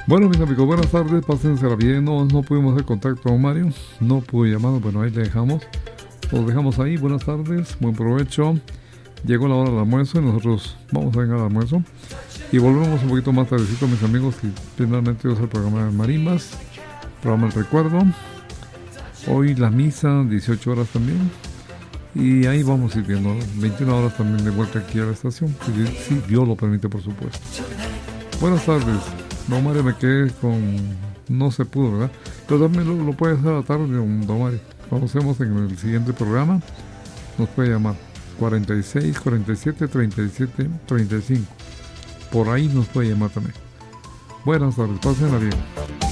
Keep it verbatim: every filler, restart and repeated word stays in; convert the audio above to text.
Bueno, mis amigos, buenas tardes, pásensela bien. No, no pudimos hacer contacto con Mario, no pude llamar, bueno, ahí le dejamos. Los dejamos ahí, buenas tardes, buen provecho. Llegó la hora del almuerzo y nosotros vamos a venir al almuerzo. Y volvemos un poquito más tardecito, mis amigos, y finalmente es el programa de Marimbas, programa del recuerdo. Hoy la misa, dieciocho horas también. Y ahí vamos a ir viendo, veintiuna horas también de vuelta aquí a la estación, si, si Dios lo permite, por supuesto. Buenas tardes. Don Mario, me quedé con... no se pudo, ¿verdad? Pero también lo, lo puede hacer a la tarde, don Mario. Conocemos en el siguiente programa. Nos puede llamar cuarenta y seis, cuarenta y siete, treinta y siete, treinta y cinco. Por ahí nos puede llamar también. Buenas tardes, pásenla bien.